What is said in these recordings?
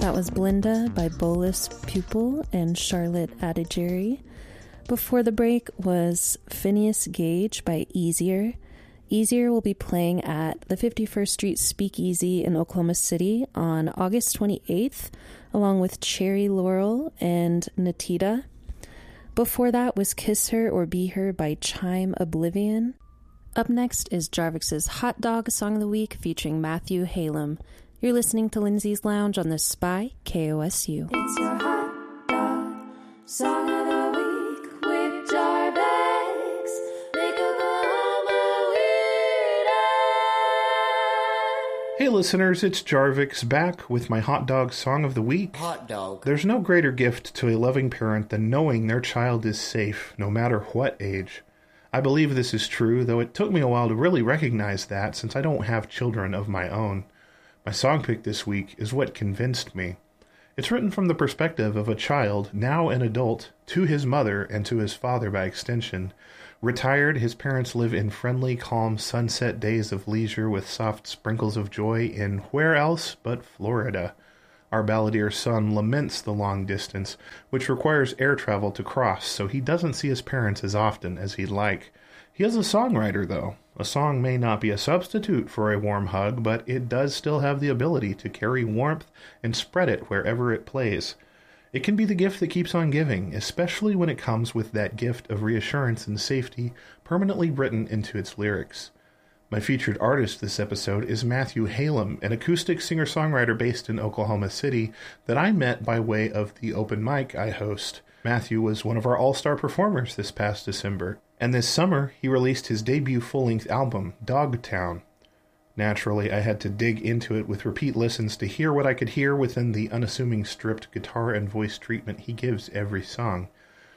That was Blinda by Bolus Pupil and Charlotte Adigeri. Before the break was Phineas Gage by Easier. Easier will be playing at the 51st Street Speakeasy in Oklahoma City on August 28th, along with Cherry Laurel and Natita. Before that was Kiss Her or Be Her by Chime Oblivion. Up next is Jarvik's Hot Dog Song of the Week featuring Matthew Halem. You're listening to Lindsay's Lounge on the Spy KOSU. It's your hot dog song of the week with Jarvix. Make Oklahoma weird. Hey listeners, it's Jarvix back with my hot dog song of the week. Hot dog. There's no greater gift to a loving parent than knowing their child is safe, no matter what age. I believe this is true, though it took me a while to really recognize that since I don't have children of my own. My song pick this week is what convinced me. It's written from the perspective of a child, now an adult, to his mother and to his father by extension. Retired, his parents live in friendly, calm sunset days of leisure with soft sprinkles of joy in where else but Florida. Our balladeer son laments the long distance, which requires air travel to cross, so he doesn't see his parents as often as he'd like. He is a songwriter, though. A song may not be a substitute for a warm hug, but it does still have the ability to carry warmth and spread it wherever it plays. It can be the gift that keeps on giving, especially when it comes with that gift of reassurance and safety permanently written into its lyrics. My featured artist this episode is Matthew Halem, an acoustic singer-songwriter based in Oklahoma City that I met by way of the open mic I host. Matthew was one of our all-star performers this past December, and this summer he released his debut full-length album, Dogtown. Naturally, I had to dig into it with repeat listens to hear what I could hear within the unassuming stripped guitar and voice treatment he gives every song.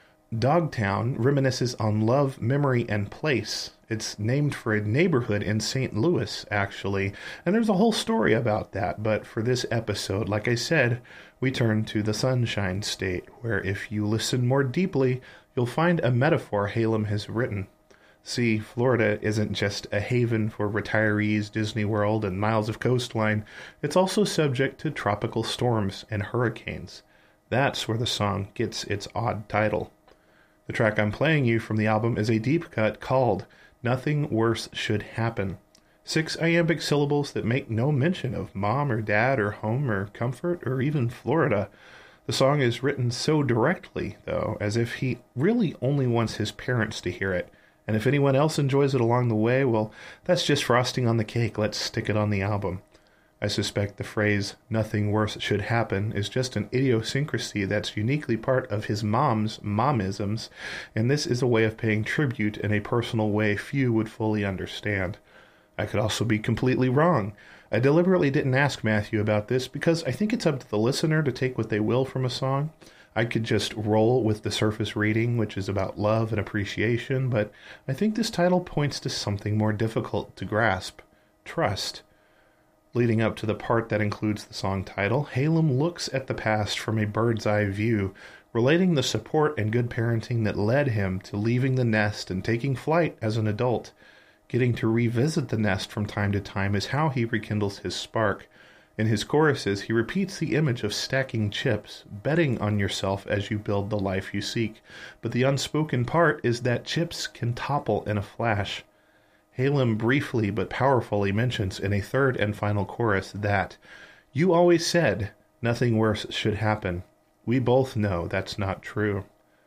Dogtown reminisces on love, memory, and place. It's named for a neighborhood in St. Louis, actually, and there's a whole story about that, but for this episode, like I said, we turn to the Sunshine State, where if you listen more deeply, you'll find a metaphor Halem has written. See, Florida isn't just a haven for retirees, Disney World, and miles of coastline. It's also subject to tropical storms and hurricanes. That's where the song gets its odd title. The track I'm playing you from the album is a deep cut called Nothing Worse Should Happen. 6 iambic syllables that make no mention of mom or dad or home or comfort or even Florida. The song is written so directly, though, as if he really only wants his parents to hear it. And if anyone else enjoys it along the way, well, that's just frosting on the cake. Let's stick it on the album. I suspect the phrase, nothing worse should happen, is just an idiosyncrasy that's uniquely part of his mom's momisms, and this is a way of paying tribute in a personal way few would fully understand. I could also be completely wrong. I deliberately didn't ask Matthew about this because I think it's up to the listener to take what they will from a song. I could just roll with the surface reading, which is about love and appreciation, but I think this title points to something more difficult to grasp: trust. Leading up to the part that includes the song title, Halem looks at the past from a bird's eye view, relating the support and good parenting that led him to leaving the nest and taking flight as an adult. Getting to revisit the nest from time to time is how he rekindles his spark. In his choruses, he repeats the image of stacking chips, betting on yourself as you build the life you seek. But the unspoken part is that chips can topple in a flash. Halem briefly but powerfully mentions in a third and final chorus that, "You always said nothing worse should happen. We both know that's not true."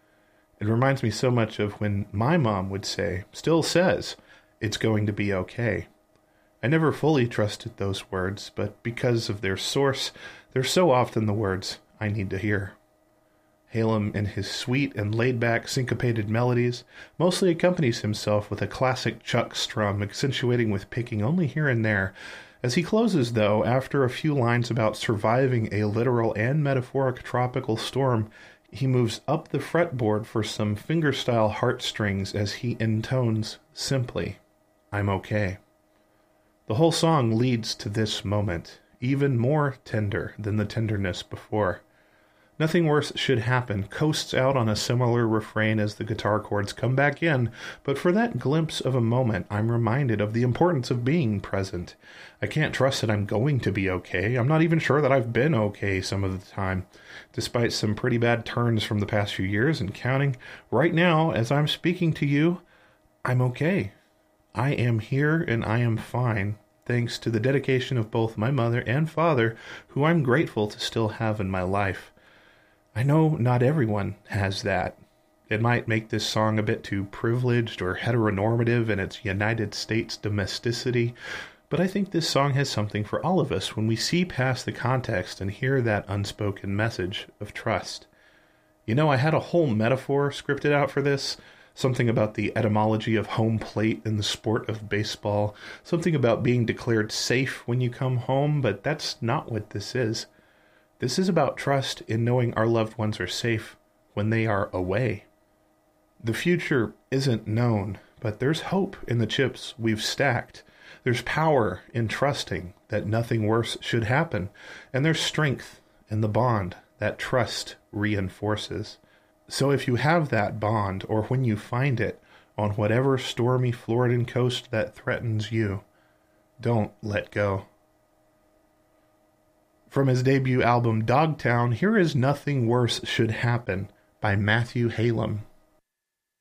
It reminds me so much of when my mom would say, still says, "It's going to be okay." I never fully trusted those words, but because of their source, they're so often the words I need to hear. Halem, in his sweet and laid-back syncopated melodies, mostly accompanies himself with a classic Chuck strum, accentuating with picking only here and there. As he closes, though, after a few lines about surviving a literal and metaphoric tropical storm, he moves up the fretboard for some fingerstyle heartstrings as he intones simply, "I'm okay." The whole song leads to this moment, even more tender than the tenderness before. Nothing worse should happen coasts out on a similar refrain as the guitar chords come back in, but for that glimpse of a moment, I'm reminded of the importance of being present. I can't trust that I'm going to be okay. I'm not even sure that I've been okay some of the time. Despite some pretty bad turns from the past few years and counting, right now, as I'm speaking to you, I'm okay. I am here and I am fine, thanks to the dedication of both my mother and father, who I'm grateful to still have in my life. I know not everyone has that. It might make this song a bit too privileged or heteronormative in its United States domesticity, but I think this song has something for all of us when we see past the context and hear that unspoken message of trust. You know, I had a whole metaphor scripted out for this, something about the etymology of home plate in the sport of baseball, something about being declared safe when you come home, but that's not what this is. This is about trust in knowing our loved ones are safe when they are away. The future isn't known, but there's hope in the chips we've stacked. There's power in trusting that nothing worse should happen, and there's strength in the bond that trust reinforces. So if you have that bond, or when you find it, on whatever stormy Floridan coast that threatens you, don't let go. From his debut album Dogtown, here is Nothing Worse Should Happen by Matthew Halem.